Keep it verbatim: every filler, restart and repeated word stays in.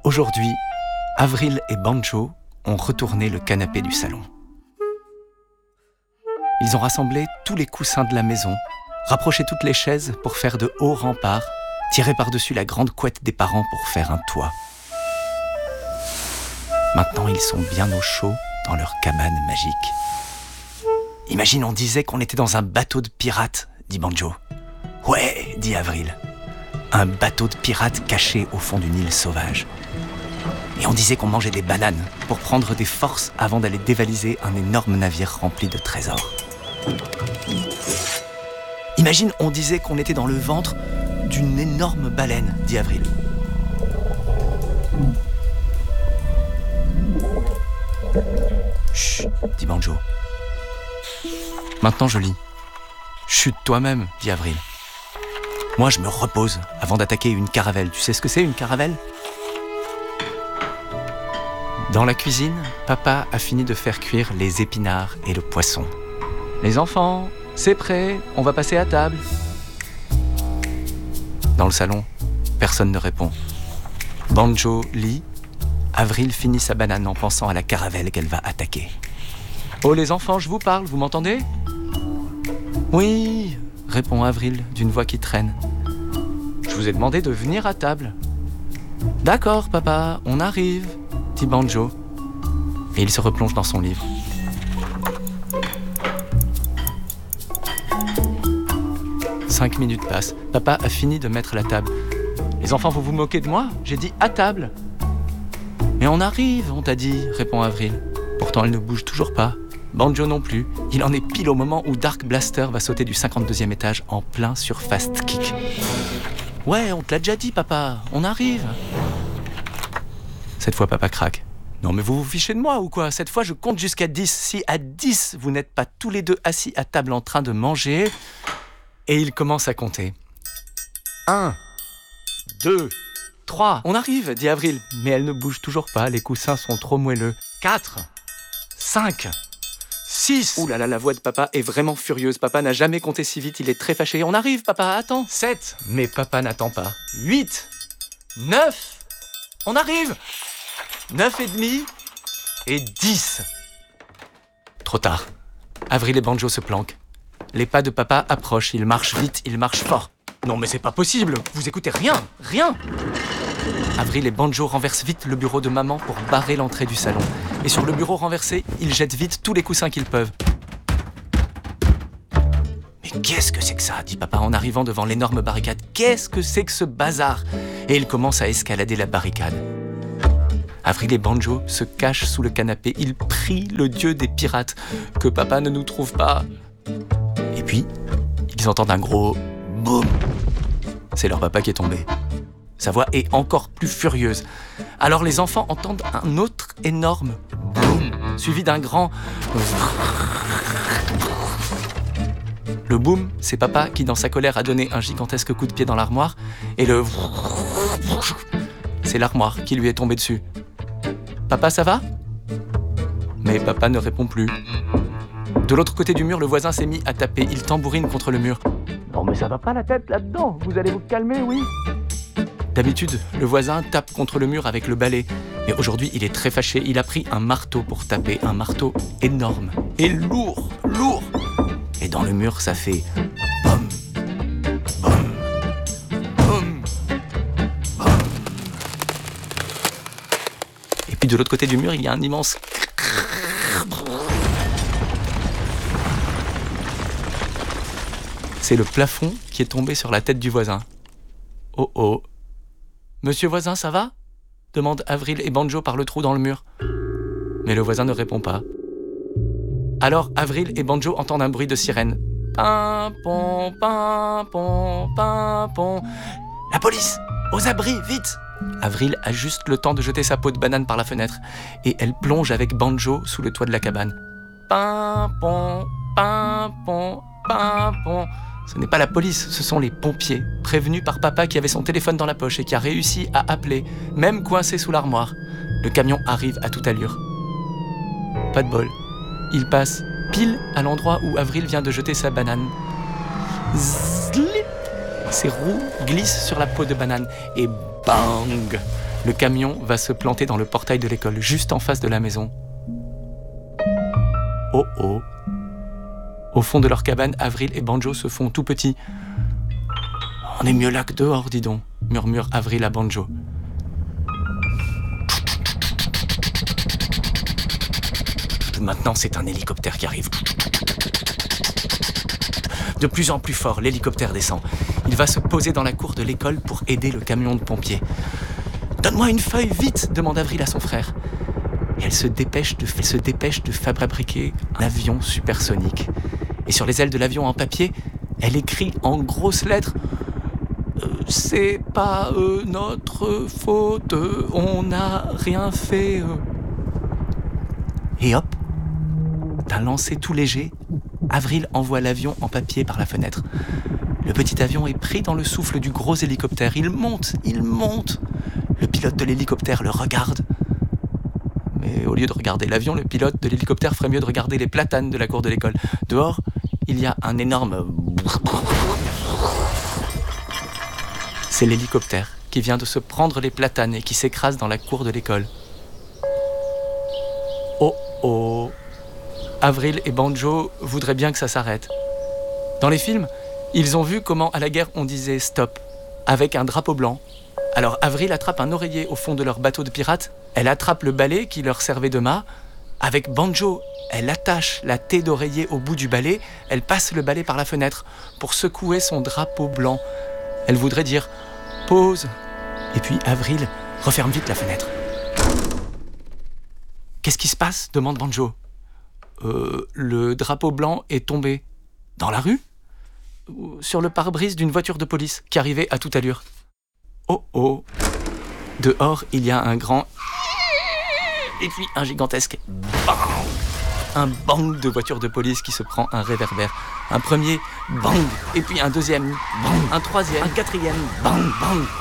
Aujourd'hui, Avril et Banjo ont retourné le canapé du salon. Ils ont rassemblé tous les coussins de la maison, rapproché toutes les chaises pour faire de hauts remparts, tiré par-dessus la grande couette des parents pour faire un toit. Maintenant, ils sont bien au chaud dans leur cabane magique. Imagine, on disait qu'on était dans un bateau de pirates, dit Banjo. Ouais, dit Avril. Un bateau de pirates caché au fond d'une île sauvage. Et on disait qu'on mangeait des bananes pour prendre des forces avant d'aller dévaliser un énorme navire rempli de trésors. Imagine, on disait qu'on était dans le ventre d'une énorme baleine, dit Avril. Chut, dit Banjo. Maintenant je lis. Chut toi-même, dit Avril. Moi je me repose avant d'attaquer une caravelle. Tu sais ce que c'est une caravelle ? Dans la cuisine, papa a fini de faire cuire les épinards et le poisson. Les enfants, c'est prêt, on va passer à table. Dans le salon, personne ne répond. Banjo lit. Avril finit sa banane en pensant à la caravelle qu'elle va attaquer. Oh les enfants, je vous parle, vous m'entendez ? Oui, répond Avril d'une voix qui traîne. Je vous ai demandé de venir à table. D'accord, papa, on arrive, dit Banjo. Et il se replonge dans son livre. Cinq minutes passent. Papa a fini de mettre la table. Les enfants, vous vous moquez de moi ? J'ai dit à table. Mais on arrive, on t'a dit, répond Avril. Pourtant, elle ne bouge toujours pas. Banjo non plus. Il en est pile au moment où Dark Blaster va sauter du cinquante-deuxième étage en plein sur Fast Kick. Ouais, on te l'a déjà dit, papa. On arrive. Cette fois, papa craque. Non, mais vous vous fichez de moi ou quoi ? Cette fois, je compte jusqu'à dix. Si à dix, vous n'êtes pas tous les deux assis à table en train de manger... Et il commence à compter. Un, deux, trois. On arrive, dit Avril. Mais elle ne bouge toujours pas, les coussins sont trop moelleux. Quatre, cinq, six. Ouh là là, la voix de papa est vraiment furieuse. Papa n'a jamais compté si vite, il est très fâché. On arrive, papa, attends. Sept. Mais papa n'attend pas. Huit, neuf. On arrive. Neuf et demi et dix. Trop tard. Avril et Banjo se planquent. Les pas de papa approchent, il marche vite, il marche fort. Non mais c'est pas possible, vous écoutez rien, rien. Avril et Banjo renversent vite le bureau de maman pour barrer l'entrée du salon. Et sur le bureau renversé, ils jettent vite tous les coussins qu'ils peuvent. Mais qu'est-ce que c'est que ça ? Dit papa en arrivant devant l'énorme barricade. Qu'est-ce que c'est que ce bazar ? Et il commence à escalader la barricade. Avril et Banjo se cachent sous le canapé. Ils prient le dieu des pirates que papa ne nous trouve pas. Et puis, ils entendent un gros boum. C'est leur papa qui est tombé. Sa voix est encore plus furieuse. Alors les enfants entendent un autre énorme boum, suivi d'un grand... Le boum, c'est papa qui, dans sa colère, a donné un gigantesque coup de pied dans l'armoire. Et le... c'est l'armoire qui lui est tombée dessus. Papa, ça va ? Mais papa ne répond plus. De l'autre côté du mur, le voisin s'est mis à taper. Il tambourine contre le mur. Non mais ça va pas la tête là-dedans, vous allez vous calmer, oui ? D'habitude, le voisin tape contre le mur avec le balai. Mais aujourd'hui, il est très fâché. Il a pris un marteau pour taper. Un marteau énorme et lourd, lourd. Et dans le mur, ça fait... Boum, boum, boum, boum. Et puis de l'autre côté du mur, il y a un immense... C'est le plafond qui est tombé sur la tête du voisin. Oh oh. Monsieur voisin, ça va ? Demandent Avril et Banjo par le trou dans le mur. Mais le voisin ne répond pas. Alors Avril et Banjo entendent un bruit de sirène. Pimpon, pimpon, pimpon. La police ! Aux abris, vite ! Avril a juste le temps de jeter sa peau de banane par la fenêtre et elle plonge avec Banjo sous le toit de la cabane. Pimpon, pimpon, pimpon. Ce n'est pas la police, ce sont les pompiers, prévenus par papa qui avait son téléphone dans la poche et qui a réussi à appeler, même coincé sous l'armoire. Le camion arrive à toute allure. Pas de bol. Il passe pile à l'endroit où Avril vient de jeter sa banane. Zlip. Ses roues glissent sur la peau de banane et bang ! Le camion va se planter dans le portail de l'école, juste en face de la maison. Oh oh. Au fond de leur cabane, Avril et Banjo se font tout petits. « On est mieux là que dehors, dis donc », murmure Avril à Banjo. Maintenant, c'est un hélicoptère qui arrive. De plus en plus fort, l'hélicoptère descend. Il va se poser dans la cour de l'école pour aider le camion de pompiers. « Donne-moi une feuille, vite !» demande Avril à son frère. Et elle se dépêche de, elle se dépêche de fabriquer un avion supersonique. Et sur les ailes de l'avion en papier, elle écrit en grosses lettres euh, « C'est pas euh, notre faute, euh, on n'a rien fait. Euh. » Et hop, d'un lancer tout léger, Avril envoie l'avion en papier par la fenêtre. Le petit avion est pris dans le souffle du gros hélicoptère. Il monte, il monte. Le pilote de l'hélicoptère le regarde. Mais au lieu de regarder l'avion, le pilote de l'hélicoptère ferait mieux de regarder les platanes de la cour de l'école. Dehors, il y a un énorme... C'est l'hélicoptère qui vient de se prendre les platanes et qui s'écrase dans la cour de l'école. Oh oh. Avril et Banjo voudraient bien que ça s'arrête. Dans les films, ils ont vu comment à la guerre on disait stop avec un drapeau blanc. Alors Avril attrape un oreiller au fond de leur bateau de pirates, elle attrape le balai qui leur servait de mât. Avec Banjo, elle attache la taie d'oreiller au bout du balai, elle passe le balai par la fenêtre pour secouer son drapeau blanc. Elle voudrait dire « pause ». Et puis Avril referme vite la fenêtre. « Qu'est-ce qui se passe ?» demande Banjo. Euh, le drapeau blanc est tombé. Dans la rue ? Sur le pare-brise d'une voiture de police qui arrivait à toute allure. Oh oh. Dehors, il y a un grand... Et puis un gigantesque... Bang. Un bang de voiture de police qui se prend un réverbère. Un premier bang. Et puis un deuxième bang. Un troisième. Un quatrième bang bang.